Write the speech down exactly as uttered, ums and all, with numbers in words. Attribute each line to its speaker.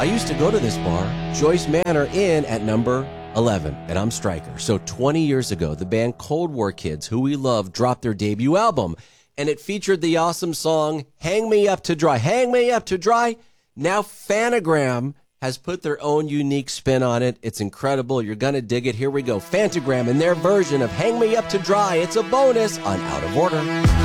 Speaker 1: I used to go to this bar, Joyce Manor Inn, at number eleven, and I'm Stryker. So twenty years ago, the band Cold War Kids, who we love, dropped their debut album, and it featured the awesome song, Hang Me Up to Dry. Hang Me Up to Dry. Now Phantogram has put their own unique spin on it. It's incredible. You're going to dig it. Here we go. Phantogram and their version of Hang Me Up to Dry. It's a bonus on Out of Order.